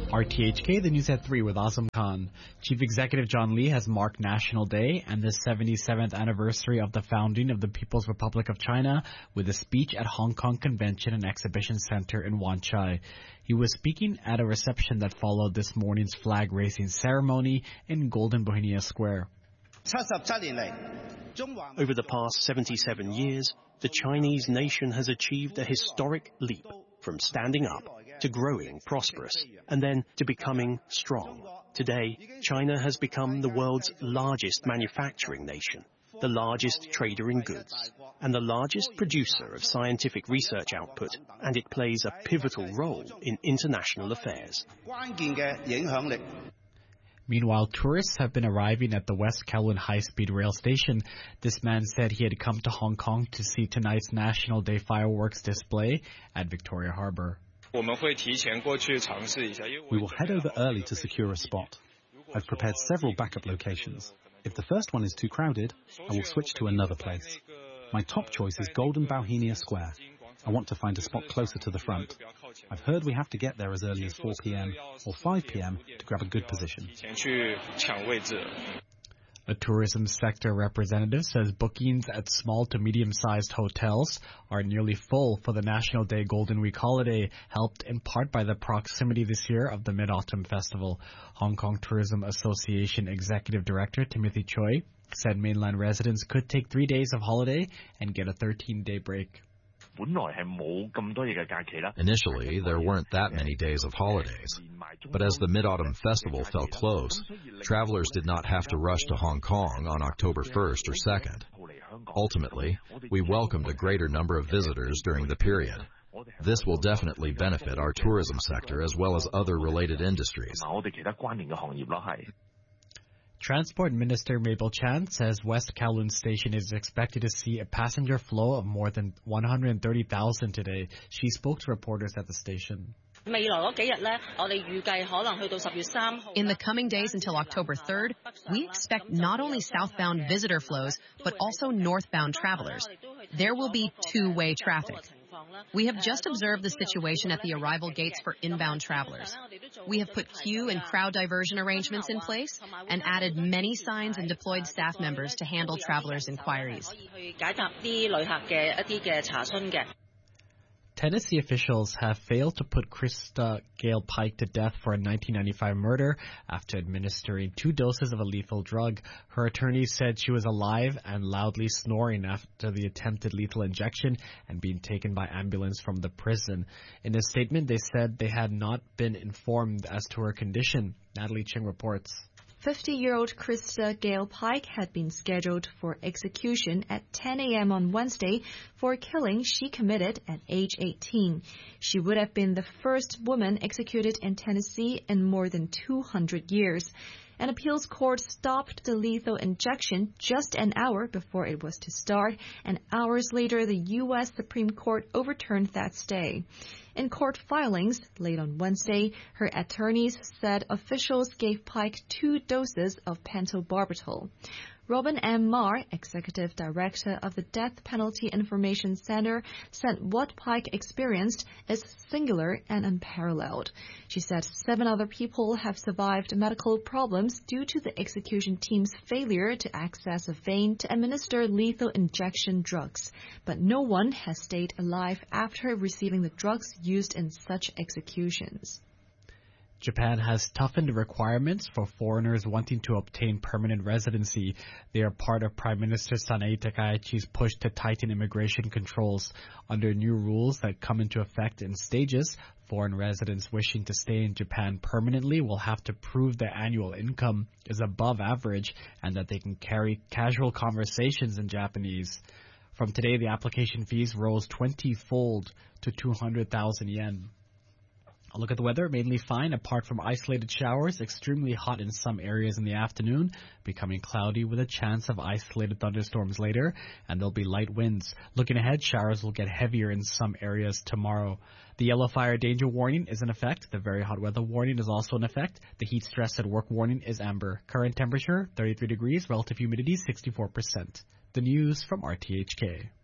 RTHK, the news at 3 with Azam Khan. Chief Executive John Lee has marked National Day and the 77th anniversary of the founding of the People's Republic of China with a speech at Hong Kong Convention and Exhibition Center in Wan Chai. He was speaking at a reception that followed this morning's flag raising ceremony in Golden Bohemia Square. Over the past 77 years, the Chinese nation has achieved a historic leap from standing up to growing prosperous and then to becoming strong. Today, China has become the world's largest manufacturing nation, the largest trader in goods, and the largest producer of scientific research output, and it plays a pivotal role in international affairs. Meanwhile, tourists have been arriving at the West Kowloon High-Speed Rail Station. This man said he had come to Hong Kong to see tonight's National Day fireworks display at Victoria Harbour. We will head over early to secure a spot. I've prepared several backup locations. If the first one is too crowded, I will switch to another place. My top choice is Golden Bohemia Square. I want to find a spot closer to the front. I've heard we have to get there as early as 4 p.m. or 5 p.m. to grab a good position. A tourism sector representative says bookings at small to medium-sized hotels are nearly full for the National Day Golden Week holiday, helped in part by the proximity this year of the Mid-Autumn Festival. Hong Kong Tourism Association Executive Director Timothy Choi said mainland residents could take 3 days of holiday and get a 13-day break. Initially, there weren't that many days of holidays, but as the Mid-Autumn Festival fell close, travelers did not have to rush to Hong Kong on October 1st or 2nd. Ultimately, we welcomed a greater number of visitors during the period. This will definitely benefit our tourism sector as well as other related industries. Transport Minister Mabel Chan says West Kowloon Station is expected to see a passenger flow of more than 130,000 today. She spoke to reporters at the station. In the coming days until October 3rd, we expect not only southbound visitor flows, but also northbound travelers. There will be two-way traffic. We have just observed the situation at the arrival gates for inbound travelers. We have put queue and crowd diversion arrangements in place and added many signs and deployed staff members to handle travelers' inquiries. Tennessee officials have failed to put Krista Gale Pike to death for a 1995 murder after administering 2 doses of a lethal drug. Her attorney said she was alive and loudly snoring after the attempted lethal injection and being taken by ambulance from the prison. In a statement, they said they had not been informed as to her condition. Natalie Ching reports. 50-year-old Krista Gale Pike had been scheduled for execution at 10 a.m. on Wednesday for a killing she committed at age 18. She would have been the first woman executed in Tennessee in more than 200 years. An appeals court stopped the lethal injection just an hour before it was to start, and hours later the U.S. Supreme Court overturned that stay. In court filings late on Wednesday, her attorneys said officials gave Pike 2 doses of pentobarbital. Robin M. Marr, executive director of the Death Penalty Information Center, said what Pike experienced is singular and unparalleled. She said 7 other people have survived medical problems due to the execution team's failure to access a vein to administer lethal injection drugs, but no one has stayed alive after receiving the drugs used in such executions. Japan has toughened requirements for foreigners wanting to obtain permanent residency. They are part of Prime Minister Sanae Takaichi's push to tighten immigration controls. Under new rules that come into effect in stages, foreign residents wishing to stay in Japan permanently will have to prove their annual income is above average and that they can carry casual conversations in Japanese. From today, the application fees rose 20-fold to 200,000 yen. A look at the weather, mainly fine apart from isolated showers, extremely hot in some areas in the afternoon, becoming cloudy with a chance of isolated thunderstorms later, and there'll be light winds. Looking ahead, showers will get heavier in some areas tomorrow. The yellow fire danger warning is in effect. The very hot weather warning is also in effect. The heat stress at work warning is amber. Current temperature, 33 degrees, relative humidity, 64%. The news from RTHK.